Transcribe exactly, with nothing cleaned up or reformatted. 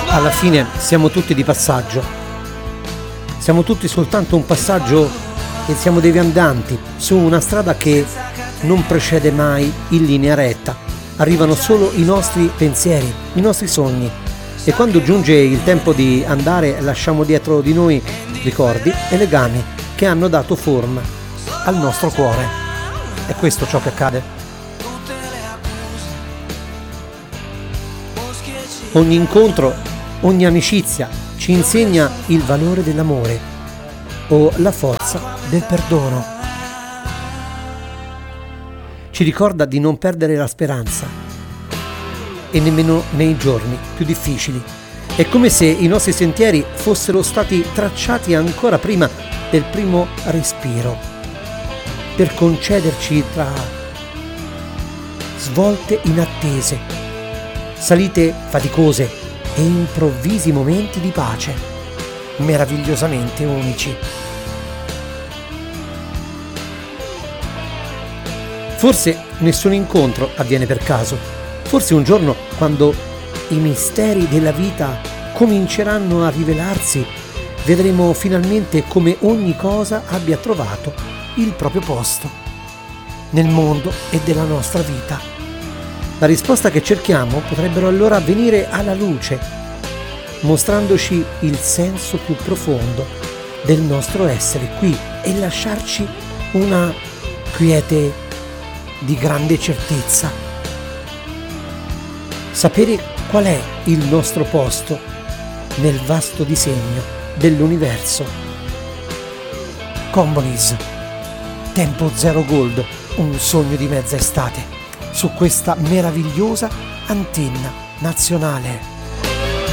Alla fine siamo tutti di passaggio, siamo tutti soltanto un passaggio e siamo dei viandanti su una strada che non precede mai in linea retta. Arrivano solo i nostri pensieri, i nostri sogni, e quando giunge il tempo di andare lasciamo dietro di noi ricordi e legami che hanno dato forma al nostro cuore. È questo ciò che accade. Ogni incontro, ogni amicizia ci insegna il valore dell'amore o la forza del perdono. Ci ricorda di non perdere la speranza e nemmeno nei giorni più difficili. È come se i nostri sentieri fossero stati tracciati ancora prima del primo respiro, per concederci tra svolte inattese, salite faticose e improvvisi momenti di pace, meravigliosamente unici. Forse nessun incontro avviene per caso. Forse un giorno, quando i misteri della vita cominceranno a rivelarsi, vedremo finalmente come ogni cosa abbia trovato il proprio posto nel mondo e della nostra vita. La risposta che cerchiamo potrebbero allora venire alla luce, mostrandoci il senso più profondo del nostro essere qui e lasciarci una quiete di grande certezza. Sapere qual è il nostro posto nel vasto disegno dell'universo. Combolis, Tempo Zero Gold, un sogno di mezza estate, su questa meravigliosa antenna nazionale.